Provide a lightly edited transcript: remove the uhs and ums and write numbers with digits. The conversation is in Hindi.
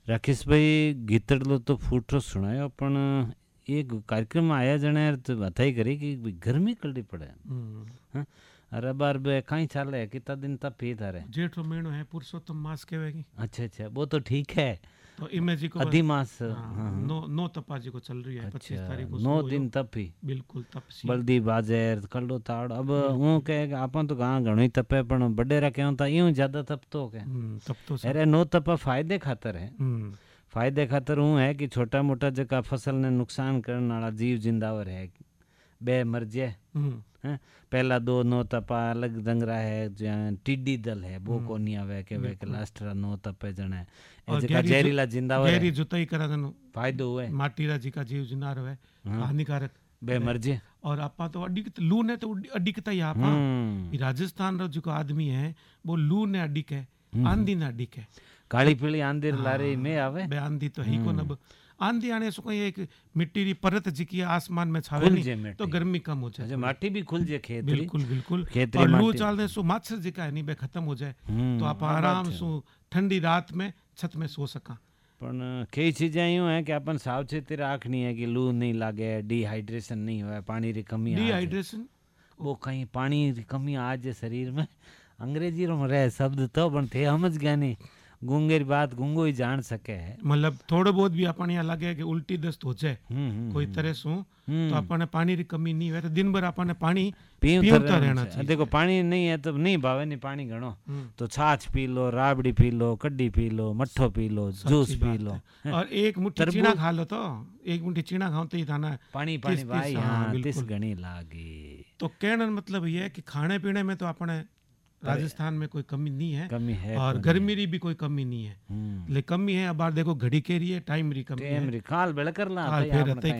राकेश भाई गीतड़लो तो फूटो सुनायो पण एक कार्यक्रम आया जने तो बताई करी कि गर्मी कड़ी पड़े। हाँ? अरे बार बे कहीं चाले कितना दिन तक पी थारे जेठ रो महीनो है पुरुषोत्तम मास कहवेगी। अच्छा अच्छा वो तो ठीक है तो इमें जी को अधिमास नो तपा जी को चल रही है 25 तारीख को 9 दिन तपी बिल्कुल तपसी बल्दी बाजेर कल्लो ताड़ अब हूँ कहे आपन तो कहाँ घणो ही तपे पण बडेरा क्यों था यूं ज्यादा तपतो के तप तो अरे नो तपा फायदे खातर है फायदे खातर हूँ है कि छोटा मोटा जका फसल ने नुकसान करने वाला जीव जिंदावर है बे मर जाए पहला दो नो तपा अलग दंगरा है टिड्डी दल है वो को नहीं आवे के वे के लास्ट रा नो तपे जने जका जहरीला जिंदावर है गहरी जुताई करा जनो फायदो हुए माटी रा जी का जीव जिंदार है हानिकारक बे मर जाए और आपा तो अडिक लू ने तो अडिकता ही आपा राजस्थान रो जो आदमी है वो लू ने अडिक है आंधी ने अडिक है काली पीली आंधी लारे में आवे बे आंधी तो ही को नब आंधी आने सो कोई एक मिट्टी री परत जिकी आसमान में छावे नहीं तो गर्मी कम हो जाए माटी भी खुल जाए खेत बिल्कुल बिल्कुल और लू चलने सो मच्छर जिका है नहीं बे खत्म हो जाए तो आप आराम सो ठंडी रात में छत में सो सका पण कई चीजें यूं है कि अपन सावचेती राखनी है कि लू नहीं लागे डिहाइड्रेशन नहीं होए पानी री कमी डिहाइड्रेशन वो कहीं पानी री कमी आ जाए शरीर में अंग्रेजी रो रहे शब्द तो पण थे समझ गया नहीं गूंगेरी बात गूंगो ही जान सके है मतलब थोड़ो बहुत भी अपन यहाँ लगे कि उल्टी दस्त हो जाए कोई तरह सो तो अपन पानी री कमी नहीं है तो दिन भर अपन पानी पीता रहना चाहिए। देखो पानी नहीं है तो नहीं भावे नहीं पानी घणो तो छाछ P low Rabri P low कड्डी P low मट्ठो P low juice P low और एक मुट्ठी चीना खा लो तो एक मुट्ठी चीना खाओ तो ही थाना पानी पानी भाई हाँ तिस घणी लागी तो कहने मतलब ये है कि खाने पीने में तो अपने राजस्थान में कोई कमी नहीं है और गर्मी री भी कोई कमी नहीं है लेकिन कमी है अब बार देखो घड़ी के रही है टाइम री कमी है काल बेल कर ला